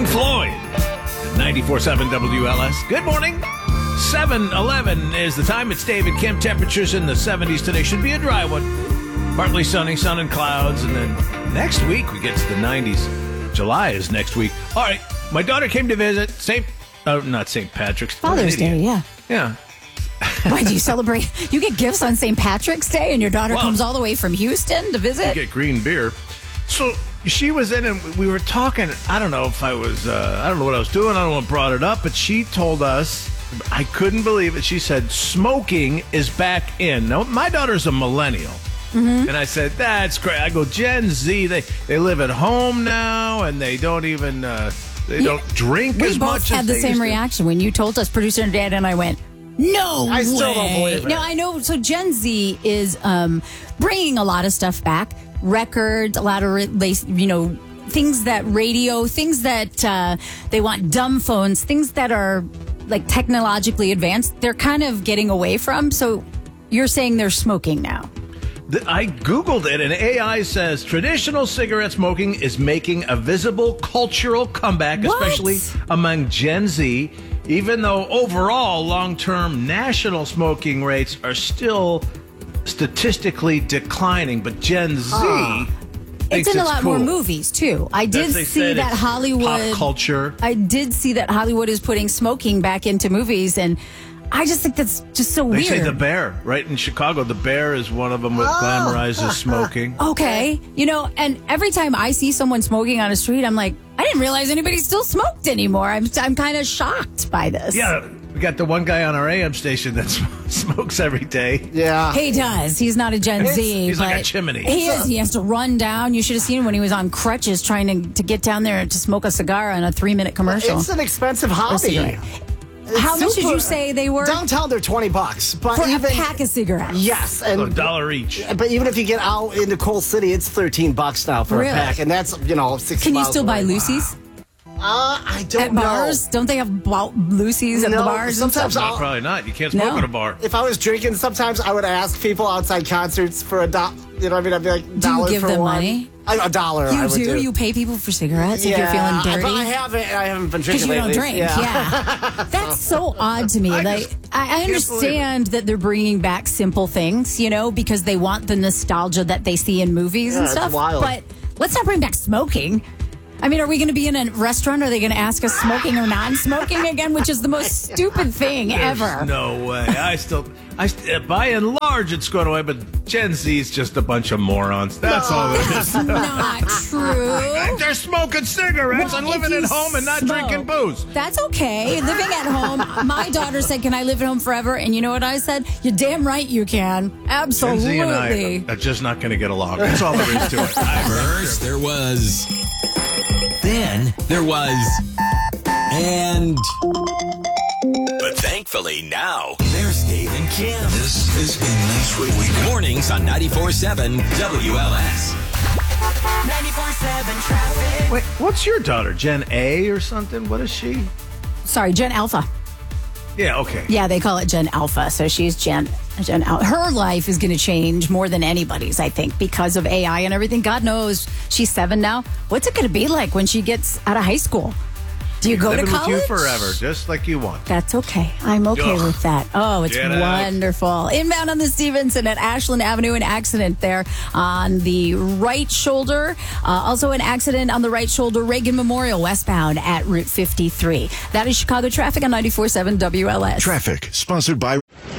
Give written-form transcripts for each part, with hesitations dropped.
Pink Floyd, 94.7 WLS. Good morning. 7:11 is the time. It's Dave and Kim. Temperatures in the 70s today. Should be a dry one. Partly sunny, sun and clouds. And then next week we get to the 90s. July is next week. All right. My daughter came to visit not St. Patrick's. Father's Day, yeah. Yeah. Why do you celebrate? You get gifts on St. Patrick's Day and your daughter comes all the way from Houston to visit? You get green beer. So she was in and we were talking. I don't know if I was, I don't know what I was doing. I don't know what brought it up, but she told us, I couldn't believe it. She said, smoking is back in. Now, my daughter's a millennial. Mm-hmm. And I said, that's great. I go, Gen Z, they live at home now and they don't even, don't drink as much as they used to. We both had the same reaction when you told us, producer Dad and I went, no I still don't believe it. No, I know. So Gen Z is bringing a lot of stuff back. Records, a lot of, things that radio, things that they want dumb phones, things that are like technologically advanced, they're kind of getting away from. So you're saying they're smoking now. I Googled it, and AI says traditional cigarette smoking is making a visible cultural comeback, especially among Gen Z, even though overall long-term national smoking rates are still statistically declining. But Gen Z it's in a lot more movies, too. I did see that Hollywood... Pop culture. I did see that Hollywood is putting smoking back into movies, and I just think that's just so weird. They say The Bear, right in Chicago. The Bear is one of them that glamorizes smoking. Okay. And every time I see someone smoking on a street, I'm like, I didn't realize anybody still smoked anymore. I'm kind of shocked by this. Yeah. We got the one guy on our AM station that smokes every day. Yeah. He does. He's not a Gen Z. He's like a chimney. He is. He has to run down. You should have seen him when he was on crutches trying to get down there to smoke a cigar on a 3-minute commercial. It's an expensive hobby. How much did you say they were? Downtown, they're $20. But for a pack of cigarettes? Yes. And $1 each. But even if you get out into Coal City, it's $13 now for a pack. And that's, 60 miles Can you still buy Lucy's? I don't know. At bars? Don't they have Lucy's at the bars? Sometimes probably not. You can't smoke at a bar. If I was drinking, sometimes I would ask people outside concerts for $1. You know what I mean? I'd be like, $1 do you give for them one. money? $1. You I would do? You pay people for cigarettes if you're feeling dirty? But I haven't been drinking lately. Because you don't drink, yeah. That's so odd to me. I understand that they're bringing back simple things, because they want the nostalgia that they see in movies and stuff. It's wild. But let's not bring back smoking. I mean, are we going to be in a restaurant? Are they going to ask us smoking or non-smoking again? Which is the most stupid thing ever. No way. By and large, it's going away, but Gen Z is just a bunch of morons. That's all it is. That's not true. They're smoking cigarettes and living at home and not drinking booze. That's okay. Living at home. My daughter said, can I live at home forever? And you know what I said? You're damn right you can. Absolutely. Gen Z and I are just not going to get along. That's all there is to it. First, there was... Then there was, and, but thankfully now, there's Dave and Kim. This is a nice way we go. Mornings on 94.7 WLS. 94.7 traffic. Wait, what's your daughter? Gen A or something? What is she? Sorry, Gen Alpha. Yeah, okay. Yeah, they call it Gen Alpha. So she's Gen Alpha. Her life is going to change more than anybody's, I think, because of AI and everything. God knows she's 7 now. What's it going to be like when she gets out of high school? Do you go to college? With you forever, just like you want. That's okay. I'm okay with that. Oh, it's wonderful. Inbound on the Stevenson at Ashland Avenue, an accident there on the right shoulder. Also an accident on the right shoulder, Reagan Memorial westbound at Route 53. That is Chicago traffic on 94.7 WLS. Traffic, sponsored by...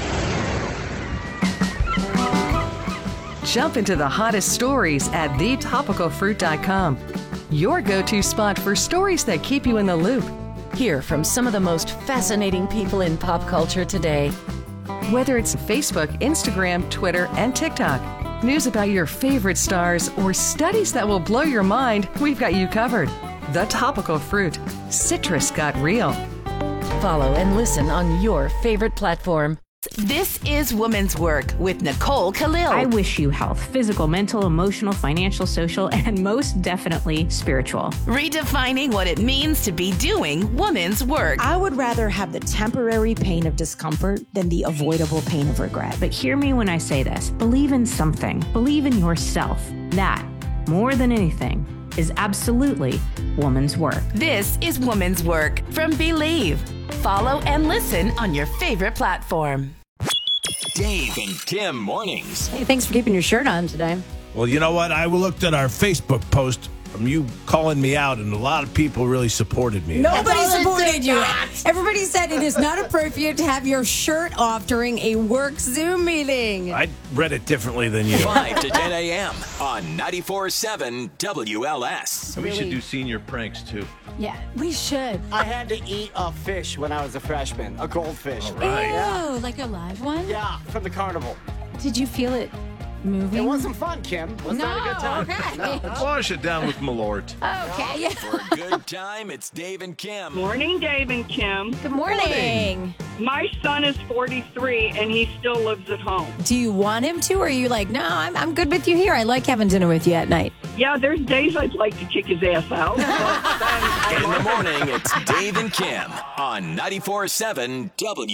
Jump into the hottest stories at thetopicalfruit.com. Your go-to spot for stories that keep you in the loop. Hear from some of the most fascinating people in pop culture today. Whether it's Facebook, Instagram, Twitter, and TikTok, news about your favorite stars, or studies that will blow your mind, we've got you covered. The Topical Fruit. Citrus got real. Follow and listen on your favorite platform. This is Women's Work with Nicole Khalil. I wish you health, physical, mental, emotional, financial, social, and most definitely spiritual. Redefining what it means to be doing women's work. I would rather have the temporary pain of discomfort than the avoidable pain of regret. But hear me when I say this. Believe in something. Believe in yourself. That, more than anything, is absolutely woman's work. This is Woman's Work from Believe. Follow and listen on your favorite platform. Dave and Kim mornings. Hey, thanks for keeping your shirt on today. Well, you know what? I looked at our Facebook post from you calling me out, and a lot of people really supported me. Nobody supported you. Everybody said it is not appropriate to have your shirt off during a work Zoom meeting. I read it differently than you. 5 to 10 a.m. on 94.7 WLS. And we should do senior pranks, too. Yeah, we should. I had to eat a fish when I was a freshman, a goldfish. All right. Ew, like a live one? Yeah, from the carnival. Did you feel it moving? It wasn't fun, Kim. Was that a good time? Okay. No. Let's wash it down with Malort. Okay, yeah. For a good time, it's Dave and Kim. Morning, Dave and Kim. Good morning. My son is 43 and he still lives at home. Do you want him to, or are you like, no, I'm good with you here. I like having dinner with you at night. Yeah, there's days I'd like to kick his ass out. In the morning, it's Dave and Kim on 94.7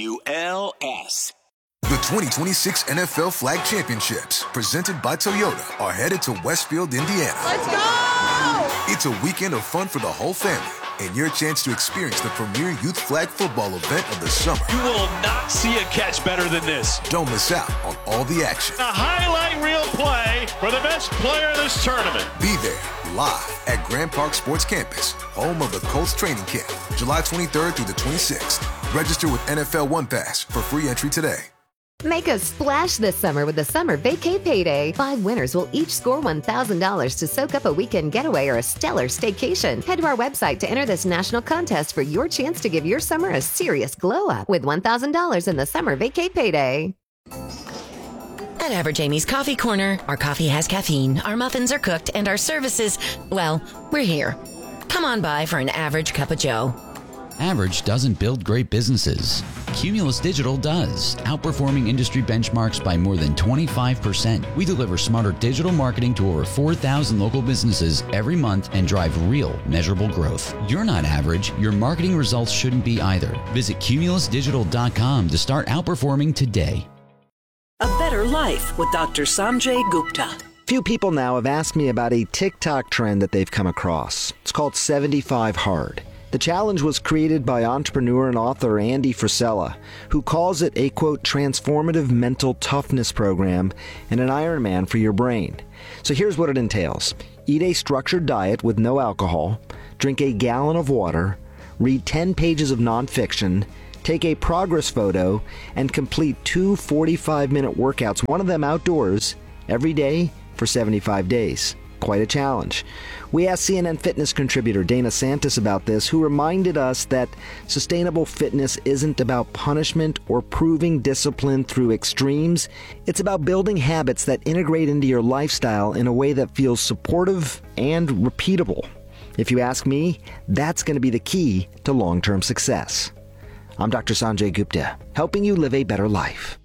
WLS. The 2026 NFL Flag Championships, presented by Toyota, are headed to Westfield, Indiana. Let's go! It's a weekend of fun for the whole family and your chance to experience the premier youth flag football event of the summer. You will not see a catch better than this. Don't miss out on all the action. A highlight reel play for the best player in this tournament. Be there live at Grand Park Sports Campus, home of the Colts training camp, July 23rd through the 26th. Register with NFL One Pass for free entry today. Make a splash this summer with the Summer Vacay Payday. 5 winners will each score $1,000 to soak up a weekend getaway or a stellar staycation. Head to our website to enter this national contest for your chance to give your summer a serious glow-up with $1,000 in the Summer Vacay Payday. At Average Amy's Coffee Corner, our coffee has caffeine, our muffins are cooked, and our services, well, we're here. Come on by for an average cup of joe. Average doesn't build great businesses. Cumulus Digital does, outperforming industry benchmarks by more than 25%. We deliver smarter digital marketing to over 4,000 local businesses every month and drive real, measurable growth. You're not average. Your marketing results shouldn't be either. Visit cumulusdigital.com to start outperforming today. A Better Life with Dr. Sanjay Gupta. Few people now have asked me about a TikTok trend that they've come across. It's called 75 Hard. The challenge was created by entrepreneur and author Andy Frisella, who calls it a, quote, transformative mental toughness program and an Ironman for your brain. So here's what it entails. Eat a structured diet with no alcohol, drink a gallon of water, read 10 pages of nonfiction, take a progress photo, and complete 2 45-minute workouts, one of them outdoors, every day for 75 days. Quite a challenge. We asked CNN Fitness contributor Dana Santos about this, who reminded us that sustainable fitness isn't about punishment or proving discipline through extremes. It's about building habits that integrate into your lifestyle in a way that feels supportive and repeatable. If you ask me, that's going to be the key to long-term success. I'm Dr. Sanjay Gupta, helping you live a better life.